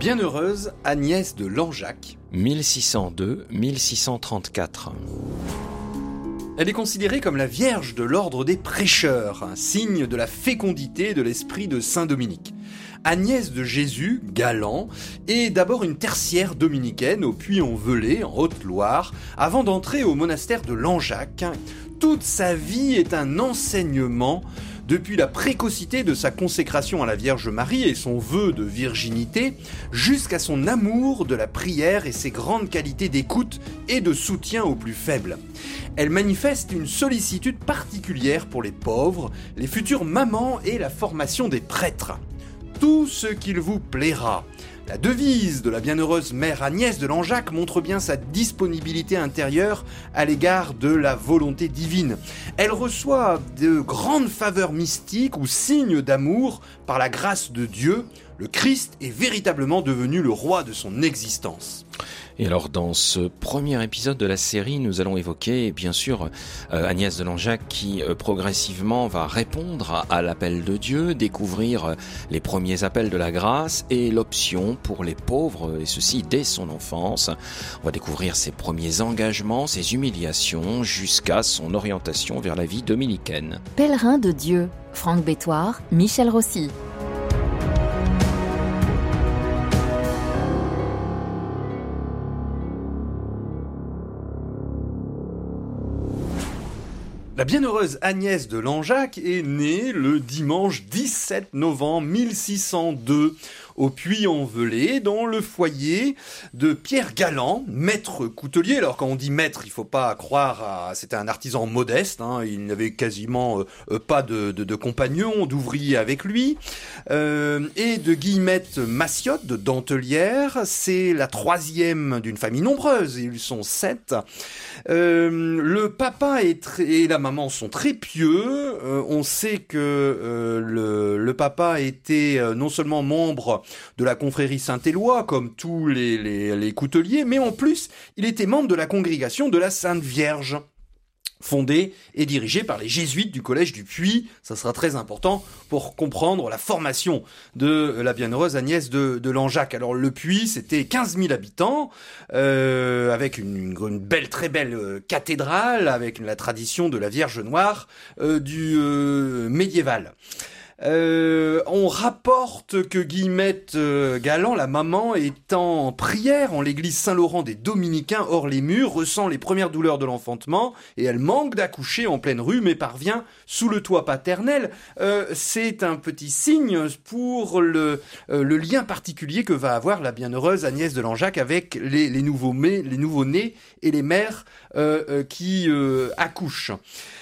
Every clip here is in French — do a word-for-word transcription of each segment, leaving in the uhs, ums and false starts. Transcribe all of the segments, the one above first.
Bienheureuse Agnès de Langeac, mille six cent deux à mille six cent trente-quatre. Elle est considérée comme la Vierge de l'ordre des prêcheurs, un signe de la fécondité de l'esprit de saint Dominique. Agnès de Jésus, Galant, est d'abord une tertiaire dominicaine au Puy-en-Velay, en Haute-Loire, avant d'entrer au monastère de Langeac. Toute sa vie est un enseignement, depuis la précocité de sa consécration à la Vierge Marie et son vœu de virginité, jusqu'à son amour de la prière et ses grandes qualités d'écoute et de soutien aux plus faibles. Elle manifeste une sollicitude particulière pour les pauvres, les futures mamans et la formation des prêtres. Tout ce qu'il vous plaira. La devise de la bienheureuse mère Agnès de Langeac montre bien sa disponibilité intérieure à l'égard de la volonté divine. Elle reçoit de grandes faveurs mystiques ou signes d'amour par la grâce de Dieu. Le Christ est véritablement devenu le roi de son existence. Et alors dans ce premier épisode de la série, nous allons évoquer bien sûr euh, Agnès de Langeac qui euh, progressivement va répondre à, à l'appel de Dieu, découvrir euh, les premiers appels de la grâce et l'option pour les pauvres, et ceci dès son enfance. On va découvrir ses premiers engagements, ses humiliations, jusqu'à son orientation vers la vie dominicaine. Pèlerin de Dieu, Franck Bétoir, Michel Rossi. La bienheureuse Agnès de Langeac est née le dimanche dix-sept novembre mille six cent deux au Puy-en-Velay, dans le foyer de Pierre Galant, maître coutelier. Alors quand on dit maître, il faut pas croire à... C'était un artisan modeste, hein, il n'avait quasiment euh, pas de, de, de compagnons, d'ouvriers avec lui. Euh, et de Guillemette Massiotte, de Dentelière, c'est la troisième d'une famille nombreuse, ils sont sept. Euh, le papa est très, et la maman sont très pieux. Euh, on sait que euh, le, le papa était euh, non seulement membre de la confrérie Saint-Éloi, comme tous les, les, les couteliers, mais en plus, il était membre de la congrégation de la Sainte Vierge, fondée et dirigée par les jésuites du collège du Puy. Ça sera très important pour comprendre la formation de la bienheureuse Agnès de, de Langeac. Alors le Puy, c'était quinze mille habitants, euh, avec une, une, une belle, très belle euh, cathédrale, avec la tradition de la Vierge Noire euh, du euh, médiéval. Euh, on rapporte que Guillemette euh, Galant, la maman, étant en prière en l'église Saint-Laurent des Dominicains hors les murs, ressent les premières douleurs de l'enfantement et elle manque d'accoucher en pleine rue mais parvient sous le toit paternel. Euh, c'est un petit signe pour le, euh, le lien particulier que va avoir la bienheureuse Agnès de Langeac avec les, les nouveaux-nés les nouveau-nés et les mères euh, euh, qui euh, accouchent.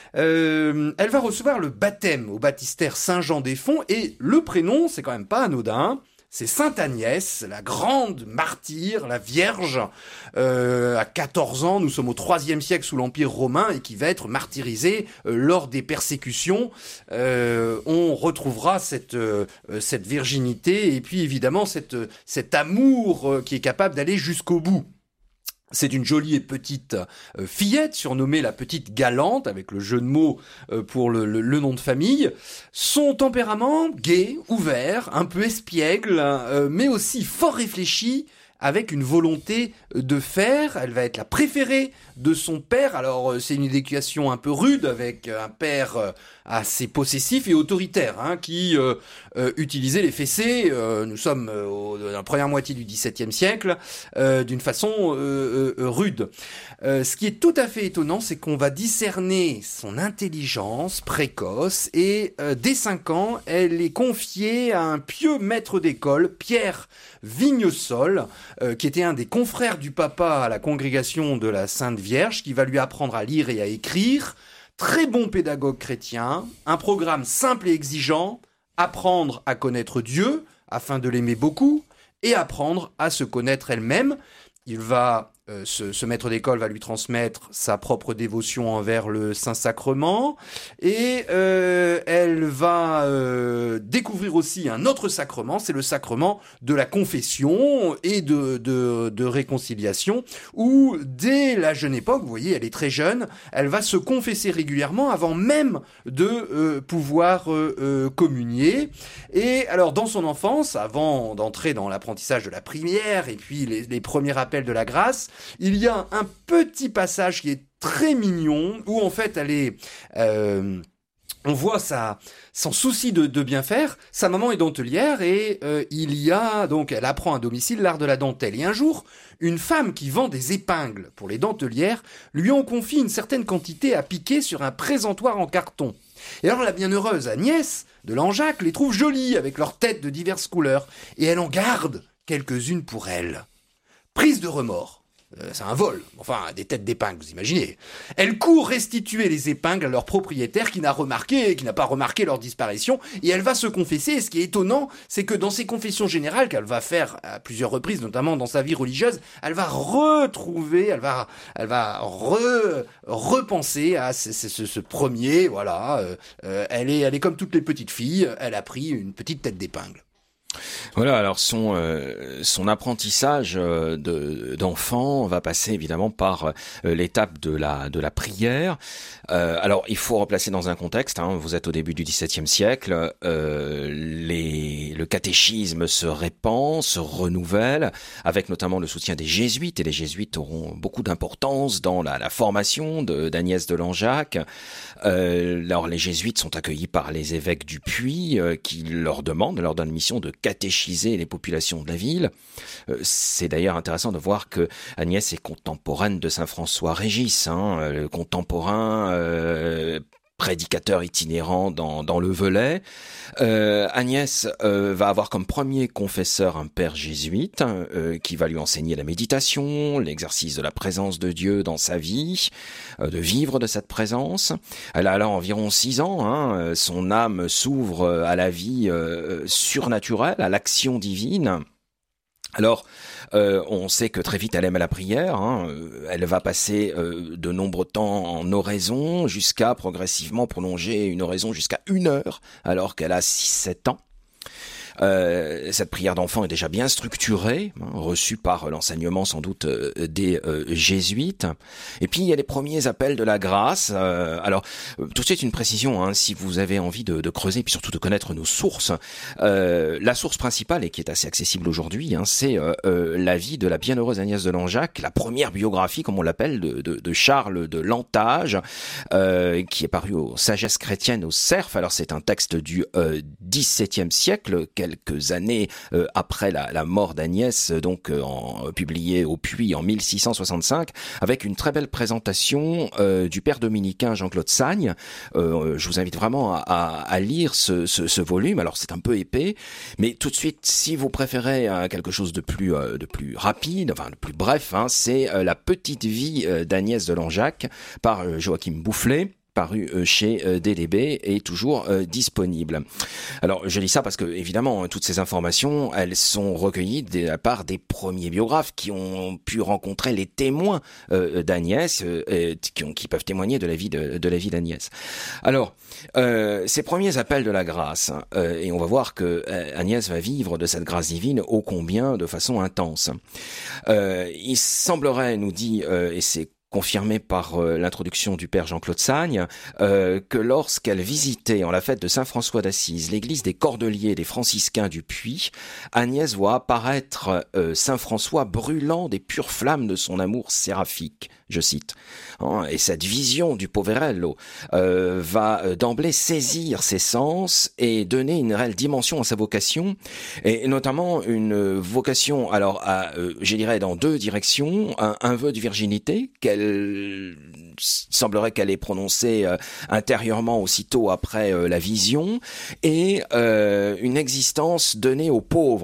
Euh, elle va recevoir le baptême au baptistère Saint-Jean-des-Fonts et le prénom, c'est quand même pas anodin, c'est Sainte Agnès, la grande martyre, la Vierge, euh, à quatorze ans, nous sommes au troisième siècle sous l'Empire romain et qui va être martyrisée euh, lors des persécutions. Euh, on retrouvera cette, euh, cette virginité et puis évidemment cette, cet amour euh, qui est capable d'aller jusqu'au bout. C'est une jolie et petite euh, fillette, surnommée la petite Galante, avec le jeu de mots euh, pour le, le, le nom de famille. Son tempérament, gai, ouvert, un peu espiègle, euh, mais aussi fort réfléchi, avec une volonté de faire. Elle va être la préférée de son père. Alors, c'est une éducation un peu rude, avec un père assez possessif et autoritaire, hein, qui euh, euh, utilisait les fessées. Euh, nous sommes euh, au, dans la première moitié du dix-septième siècle, euh, d'une façon euh, euh, rude. Euh, ce qui est tout à fait étonnant, c'est qu'on va discerner son intelligence précoce et euh, dès cinq ans, elle est confiée à un pieux maître d'école, Pierre Vignesol, euh, qui était un des confrères du papa à la congrégation de la Sainte Vierge, qui va lui apprendre à lire et à écrire. Très bon pédagogue chrétien, un programme simple et exigeant, apprendre à connaître Dieu afin de l'aimer beaucoup et apprendre à se connaître elle-même. Il va euh, ce, ce maître d'école va lui transmettre sa propre dévotion envers le Saint-Sacrement et euh, elle va euh, découvrir aussi un autre sacrement, c'est le sacrement de la confession et de, de, de réconciliation où dès la jeune époque, vous voyez, elle est très jeune, elle va se confesser régulièrement avant même de euh, pouvoir euh, euh, communier. Et alors dans son enfance, avant d'entrer dans l'apprentissage de la prière et puis les, les premiers rappels de la grâce, il y a un petit passage qui est très mignon, où en fait elle est... Euh, on voit sa, son souci de, de bien faire. Sa maman est dentelière et euh, il y a donc elle apprend à domicile l'art de la dentelle. Et un jour, une femme qui vend des épingles pour les dentelières lui en confie une certaine quantité à piquer sur un présentoir en carton. Et alors la bienheureuse Agnès de Langeac les trouve jolies avec leurs têtes de diverses couleurs et elle en garde quelques-unes pour elle. Prise de remords. Euh, c'est un vol, enfin des têtes d'épingles, vous imaginez. Elle court restituer les épingles à leur propriétaire qui n'a remarqué, qui n'a pas remarqué leur disparition, et elle va se confesser. Et ce qui est étonnant, c'est que dans ses confessions générales qu'elle va faire à plusieurs reprises, notamment dans sa vie religieuse, elle va retrouver, elle va, elle va re, repenser à ce, ce, ce premier, voilà. Euh, euh, elle est, elle est comme toutes les petites filles, elle a pris une petite tête d'épingle. Voilà, alors son euh, son apprentissage euh, de d'enfant va passer évidemment par euh, l'étape de la de la prière. Euh, alors il faut replacer dans un contexte. Hein, vous êtes au début du dix-septième siècle. Euh, les le catéchisme se répand, se renouvelle, avec notamment le soutien des jésuites. Et les jésuites auront beaucoup d'importance dans la, la formation de d'Agnès de Langeac. Euh, alors les jésuites sont accueillis par les évêques du Puy, euh, qui leur demandent, leur donnent mission de catéchiser les populations de la ville. Euh, c'est d'ailleurs intéressant de voir que Agnès est contemporaine de saint François Régis, hein, le contemporain euh, prédicateur itinérant dans, dans le Velay. Euh, Agnès euh, va avoir comme premier confesseur un père jésuite euh, qui va lui enseigner la méditation, l'exercice de la présence de Dieu dans sa vie, euh, de vivre de cette présence. Elle a alors environ six ans, hein, son âme s'ouvre à la vie euh, surnaturelle, à l'action divine. Alors, euh, on sait que très vite elle aime la prière, hein. Elle va passer euh, de nombreux temps en oraison jusqu'à progressivement prolonger une oraison jusqu'à une heure alors qu'elle a six sept ans. Euh, cette prière d'enfant est déjà bien structurée, hein, reçue par l'enseignement sans doute euh, des euh, jésuites. Et puis il y a les premiers appels de la grâce. Euh, alors euh, tout de suite une précision, hein, si vous avez envie de, de creuser, puis surtout de connaître nos sources. Euh, la source principale et qui est assez accessible aujourd'hui, hein, c'est euh, euh, la vie de la bienheureuse Agnès de Langeac, la première biographie, comme on l'appelle, de, de, de Charles de Lantage, euh, qui est paru aux Sagesses chrétiennes au Cerf. Alors c'est un texte du euh, dix-septième siècle, quelques années euh, après la, la mort d'Agnès, donc euh, en, publié au Puy en mille six cent soixante-cinq, avec une très belle présentation euh, du père dominicain Jean-Claude Sagne. Euh, je vous invite vraiment à, à, à lire ce, ce, ce volume. Alors c'est un peu épais, mais tout de suite, si vous préférez euh, quelque chose de plus euh, de plus rapide, enfin de plus bref, hein, c'est euh, La petite vie euh, d'Agnès de Langeac par euh, Joachim Boufflet, paru chez D D B et toujours euh, disponible. Alors je lis ça parce que évidemment toutes ces informations elles sont recueillies de la part des premiers biographes qui ont pu rencontrer les témoins euh, d'Agnès, euh, qui, ont, qui peuvent témoigner de la vie de, de la vie d'Agnès. Alors euh, ces premiers appels de la grâce, euh, et on va voir que euh, Agnès va vivre de cette grâce divine ô combien de façon intense. Euh, il semblerait, nous dit, euh, et c'est confirmé par euh, l'introduction du père Jean-Claude Sagne, euh, que lorsqu'elle visitait en la fête de Saint-François d'Assise l'église des Cordeliers des franciscains du Puy, Agnès voit apparaître euh, Saint-François brûlant des pures flammes de son amour séraphique, je cite. Hein, et cette vision du Poverello euh, va euh, d'emblée saisir ses sens et donner une réelle dimension à sa vocation, et notamment une vocation, alors à, euh, je dirais dans deux directions, un, un vœu de virginité qu'elle Il semblerait qu'elle ait prononcé euh, intérieurement aussitôt après euh, la vision, et euh, une existence donnée aux pauvres.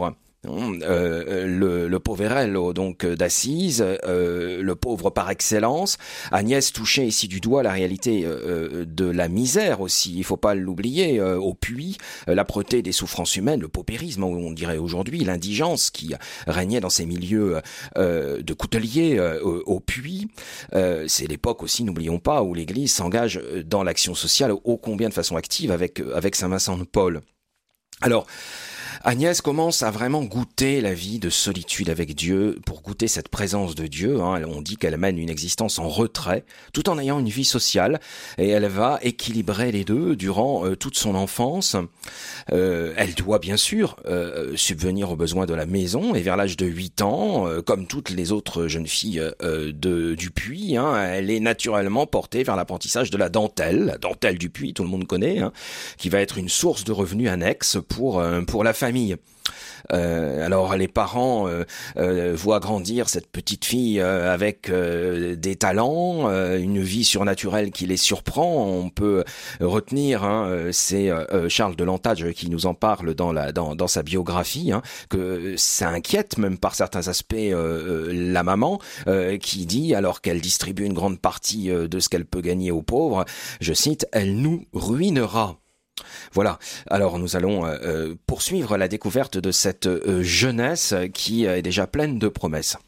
Euh, le, le poverello donc d'Assise, euh, le pauvre par excellence. Agnès touchait ici du doigt la réalité euh, de la misère aussi, il faut pas l'oublier, euh, au puits, euh, l'âpreté des souffrances humaines, le paupérisme on dirait aujourd'hui, l'indigence qui régnait dans ces milieux euh, de couteliers euh, au, au puits. Euh, c'est l'époque aussi, n'oublions pas, où l'Église s'engage dans l'action sociale ô combien de façon active avec, avec Saint Vincent de Paul. Alors, Agnès commence à vraiment goûter la vie de solitude avec Dieu, pour goûter cette présence de Dieu. Hein. On dit qu'elle mène une existence en retrait, tout en ayant une vie sociale, et elle va équilibrer les deux durant euh, toute son enfance. Euh, elle doit bien sûr euh, subvenir aux besoins de la maison, et vers l'âge de huit ans, euh, comme toutes les autres jeunes filles euh, de, du Puy, hein, elle est naturellement portée vers l'apprentissage de la dentelle, la dentelle du Puy, tout le monde connaît, hein, qui va être une source de revenus annexe pour, euh, pour la famille. Euh, alors les parents euh, euh, voient grandir cette petite fille euh, avec euh, des talents, euh, une vie surnaturelle qui les surprend. On peut retenir, hein, c'est euh, Charles de Lantage qui nous en parle dans, la, dans, dans sa biographie, hein, que ça inquiète même par certains aspects euh, la maman, euh, qui dit, alors qu'elle distribue une grande partie euh, de ce qu'elle peut gagner aux pauvres, je cite, « Elle nous ruinera ». Voilà, alors nous allons euh, poursuivre la découverte de cette euh, jeunesse qui est déjà pleine de promesses.